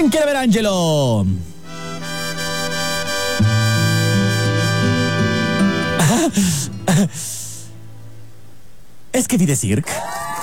quiere ver Angelo? Es que Videcirc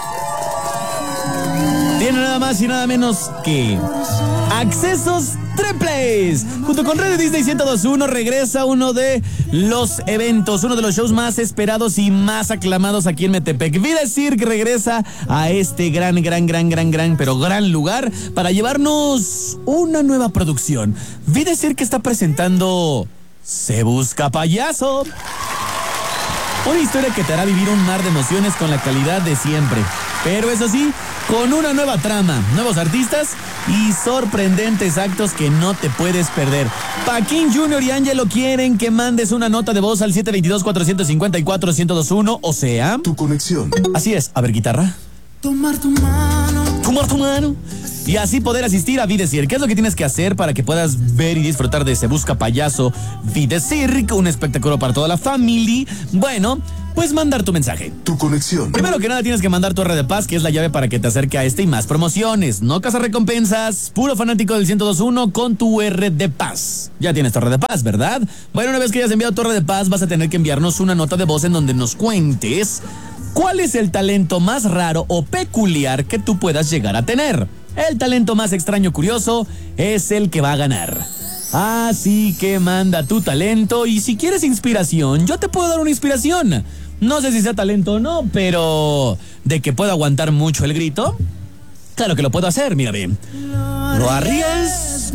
tiene nada más y nada menos que accesos triples. Junto con Radio Disney 102.1 regresa uno de los eventos, uno de los shows más esperados y más aclamados aquí en Metepec. Videcirc regresa a este gran lugar para llevarnos una nueva producción. Videcirc está presentando Se Busca Payaso. Una historia que te hará vivir un mar de emociones con la calidad de siempre. Pero eso sí, con una nueva trama, nuevos artistas y sorprendentes actos que no te puedes perder. Paquín Jr. y Angelo quieren que mandes una nota de voz al 722-454-1021, o sea... Tu conexión. Así es. A ver, guitarra. Tomar tu mano. Tomar tu mano. Y así poder asistir a Videcirc. ¿Qué es lo que tienes que hacer para que puedas ver y disfrutar de Se Busca Payaso Videcirc? Un espectáculo para toda la familia. Bueno, pues mandar tu mensaje. Tu conexión. Primero que nada tienes que mandar tu R de Paz, que es la llave para que te acerque a este y más promociones. No cazarrecompensas, puro fanático del 102.1 con tu R de Paz. Ya tienes tu R de Paz, ¿verdad? Bueno, una vez que hayas enviado tu R de Paz, vas a tener que enviarnos una nota de voz en donde nos cuentes cuál es el talento más raro o peculiar que tú puedas llegar a tener. El talento más extraño curioso es el que va a ganar. Así que manda tu talento y si quieres inspiración, yo te puedo dar una inspiración. No sé si sea talento o no, pero de que puedo aguantar mucho el grito, claro que lo puedo hacer, mira bien. Lo arriesgo